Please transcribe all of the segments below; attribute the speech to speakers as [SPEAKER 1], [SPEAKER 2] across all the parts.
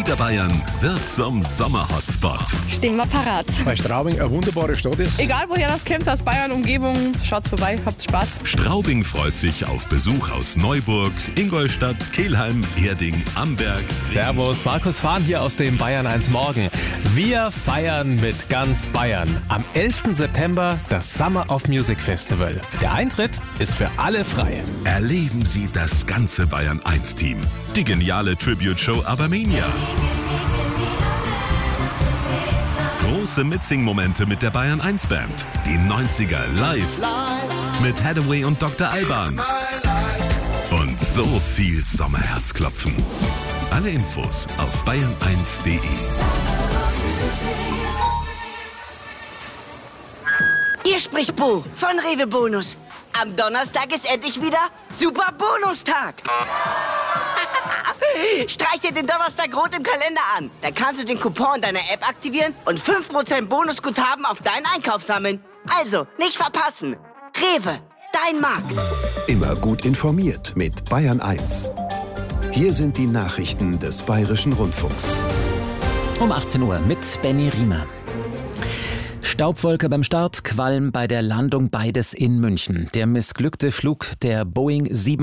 [SPEAKER 1] Niederbayern wird zum Sommerhotspot.
[SPEAKER 2] Stehen wir parat.
[SPEAKER 3] Weil Straubing eine wunderbare Stadt ist.
[SPEAKER 2] Egal woher das kommt, aus Bayern, Umgebung, schaut's vorbei, habt Spaß.
[SPEAKER 1] Straubing freut sich auf Besuch aus Neuburg, Ingolstadt, Kelheim, Erding, Amberg.
[SPEAKER 4] Servus, Markus Fahn hier aus dem Bayern 1 Morgen. Wir feiern mit ganz Bayern. Am 11. September das Summer of Music Festival. Der Eintritt ist für alle frei.
[SPEAKER 1] Erleben Sie das ganze Bayern 1 Team. Die geniale Tribute-Show Abermania. Große Mitsing-Momente mit der Bayern 1 Band. Die 90er live mit Hathaway und Dr. Alban. Und so viel Sommerherzklopfen. Alle Infos auf bayern1.de.
[SPEAKER 5] Hier spricht Bo von Rewe Bonus. Am Donnerstag ist endlich wieder Super Bonustag. Streich dir den Donnerstag rot im Kalender an. Dann kannst du den Coupon deiner App aktivieren und 5% Bonusguthaben auf deinen Einkauf sammeln. Also, nicht verpassen. Rewe, dein Markt.
[SPEAKER 6] Immer gut informiert mit Bayern 1. Hier sind die Nachrichten des Bayerischen Rundfunks.
[SPEAKER 7] Um 18 Uhr mit Benny Riemer. Staubwolke beim Start, Qualm bei der Landung, beides in München. Der missglückte Flug der Boeing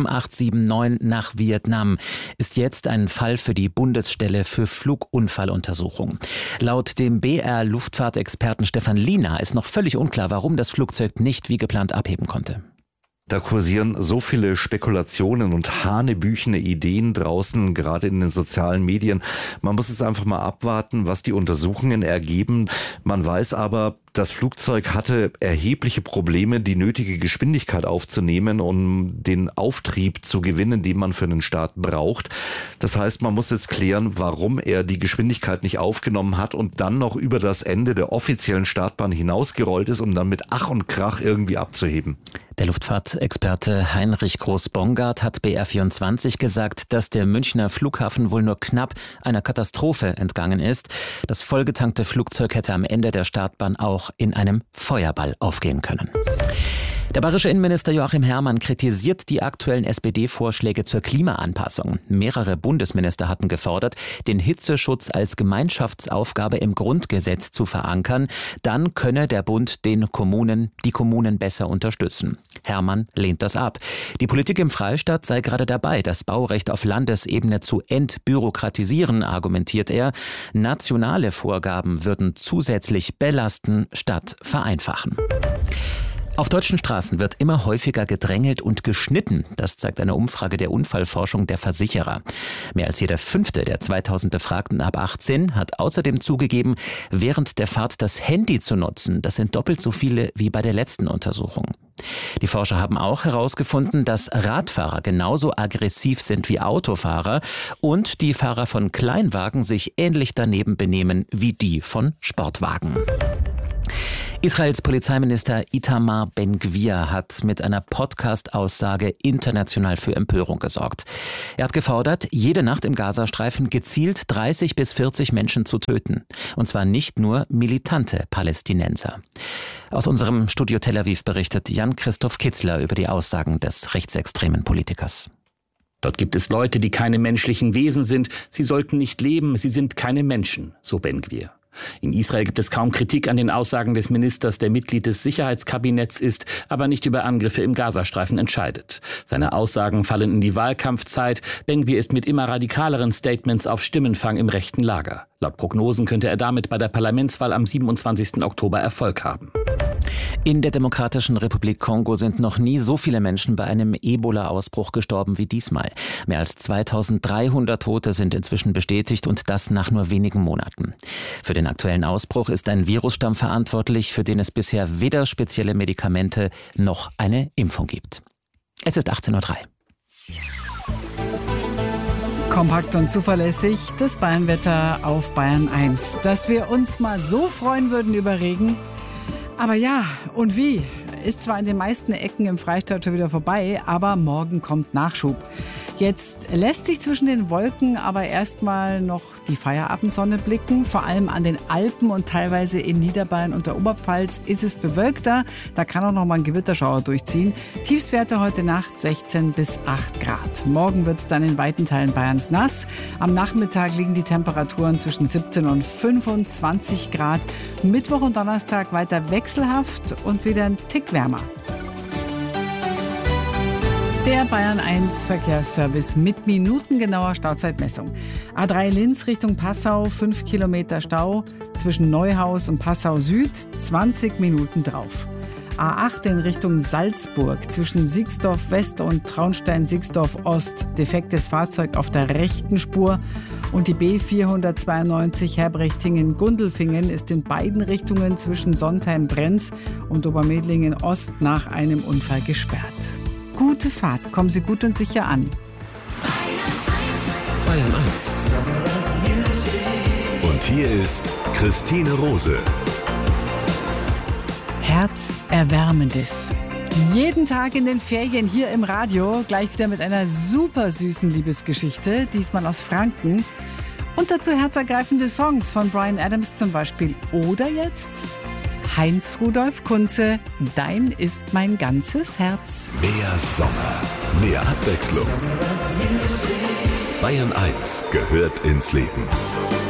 [SPEAKER 7] 7879 nach Vietnam ist jetzt ein Fall für die Bundesstelle für Flugunfalluntersuchung. Laut dem BR-Luftfahrtexperten Stefan Liener ist noch völlig unklar, warum das Flugzeug nicht wie geplant abheben konnte.
[SPEAKER 8] Da kursieren so viele Spekulationen und hanebüchene Ideen draußen, gerade in den sozialen Medien. Man muss es einfach mal abwarten, was die Untersuchungen ergeben. Man weiß aber, das Flugzeug hatte erhebliche Probleme, die nötige Geschwindigkeit aufzunehmen, um den Auftrieb zu gewinnen, den man für einen Start braucht. Das heißt, man muss jetzt klären, warum er die Geschwindigkeit nicht aufgenommen hat und dann noch über das Ende der offiziellen Startbahn hinausgerollt ist, um dann mit Ach und Krach irgendwie abzuheben.
[SPEAKER 7] Der Luftfahrtexperte Heinrich Groß-Bongard hat BR24 gesagt, dass der Münchner Flughafen wohl nur knapp einer Katastrophe entgangen ist. Das vollgetankte Flugzeug hätte am Ende der Startbahn auch in einem Feuerball aufgehen können. Der bayerische Innenminister Joachim Herrmann kritisiert die aktuellen SPD-Vorschläge zur Klimaanpassung. Mehrere Bundesminister hatten gefordert, den Hitzeschutz als Gemeinschaftsaufgabe im Grundgesetz zu verankern. Dann könne der Bund die Kommunen besser unterstützen. Herrmann lehnt das ab. Die Politik im Freistaat sei gerade dabei, das Baurecht auf Landesebene zu entbürokratisieren, argumentiert er. Nationale Vorgaben würden zusätzlich belasten statt vereinfachen. Auf deutschen Straßen wird immer häufiger gedrängelt und geschnitten. Das zeigt eine Umfrage der Unfallforschung der Versicherer. Mehr als jeder 5. der 2000 Befragten ab 18 hat außerdem zugegeben, während der Fahrt das Handy zu nutzen. Das sind doppelt so viele wie bei der letzten Untersuchung. Die Forscher haben auch herausgefunden, dass Radfahrer genauso aggressiv sind wie Autofahrer und die Fahrer von Kleinwagen sich ähnlich daneben benehmen wie die von Sportwagen. Israels Polizeiminister Itamar Ben-Gvir hat mit einer Podcast-Aussage international für Empörung gesorgt. Er hat gefordert, jede Nacht im Gazastreifen gezielt 30 bis 40 Menschen zu töten. Und zwar nicht nur militante Palästinenser. Aus unserem Studio Tel Aviv berichtet Jan-Christoph Kitzler über die Aussagen des rechtsextremen Politikers.
[SPEAKER 9] Dort gibt es Leute, die keine menschlichen Wesen sind. Sie sollten nicht leben, sie sind keine Menschen, so Ben-Gvir. In Israel gibt es kaum Kritik an den Aussagen des Ministers, der Mitglied des Sicherheitskabinetts ist, aber nicht über Angriffe im Gazastreifen entscheidet. Seine Aussagen fallen in die Wahlkampfzeit. Ben-Gvir ist mit immer radikaleren Statements auf Stimmenfang im rechten Lager. Laut Prognosen könnte er damit bei der Parlamentswahl am 27. Oktober Erfolg haben.
[SPEAKER 7] In der Demokratischen Republik Kongo sind noch nie so viele Menschen bei einem Ebola-Ausbruch gestorben wie diesmal. Mehr als 2300 Tote sind inzwischen bestätigt und das nach nur wenigen Monaten. Für den aktuellen Ausbruch ist ein Virusstamm verantwortlich, für den es bisher weder spezielle Medikamente noch eine Impfung gibt. Es ist 18:03 Uhr.
[SPEAKER 10] Kompakt und zuverlässig das Bayernwetter auf Bayern 1. Dass wir uns mal so freuen würden über Regen. Aber ja, und wie? Ist zwar in den meisten Ecken im Freistaat schon wieder vorbei, aber morgen kommt Nachschub. Jetzt lässt sich zwischen den Wolken aber erstmal noch die Feierabendsonne blicken. Vor allem an den Alpen und teilweise in Niederbayern und der Oberpfalz ist es bewölkter. Da kann auch noch mal ein Gewitterschauer durchziehen. Tiefstwerte heute Nacht 16 bis 8 Grad. Morgen wird es dann in weiten Teilen Bayerns nass. Am Nachmittag liegen die Temperaturen zwischen 17 und 25 Grad. Mittwoch und Donnerstag weiter wechselhaft und wieder ein Tick wärmer. Der Bayern 1 Verkehrsservice mit minutengenauer Stauzeitmessung. A3 Linz Richtung Passau, 5 Kilometer Stau. Zwischen Neuhaus und Passau Süd, 20 Minuten drauf. A8 in Richtung Salzburg, zwischen Siegsdorf West und Traunstein-Siegsdorf Ost. Defektes Fahrzeug auf der rechten Spur. Und die B492 Herbrechtingen-Gundelfingen ist in beiden Richtungen zwischen Sontheim-Brenz und Obermedlingen Ost nach einem Unfall gesperrt. Gute Fahrt, kommen Sie gut und sicher an.
[SPEAKER 1] Bayern 1. Und hier ist Christine Rose.
[SPEAKER 10] Herzerwärmendes. Jeden Tag in den Ferien hier im Radio, gleich wieder mit einer super süßen Liebesgeschichte, diesmal aus Franken. Und dazu herzergreifende Songs von Bryan Adams zum Beispiel. Oder jetzt Heinz Rudolf Kunze, Dein ist mein ganzes Herz.
[SPEAKER 1] Mehr Sommer, mehr Abwechslung. Bayern 1 gehört ins Leben.